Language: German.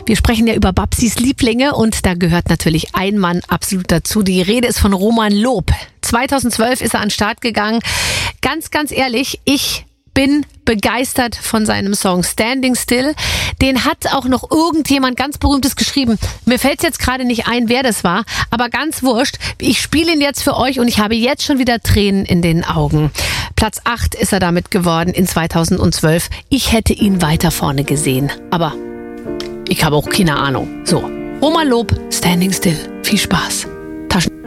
Wir sprechen ja über Babsis Lieblinge und da gehört natürlich ein Mann absolut dazu. Die Rede ist von Roman Loob. 2012 ist er an den Start gegangen. Ganz ehrlich, ich bin begeistert von seinem Song Standing Still. Den hat auch noch irgendjemand ganz Berühmtes geschrieben. Mir fällt jetzt gerade nicht ein, wer das war, aber ganz wurscht. Ich spiele ihn jetzt für euch und ich habe jetzt schon wieder Tränen in den Augen. Platz 8 ist er damit geworden in 2012. Ich hätte ihn weiter vorne gesehen, aber ich habe auch keine Ahnung. So, Roman Loob, Standing Still. Viel Spaß.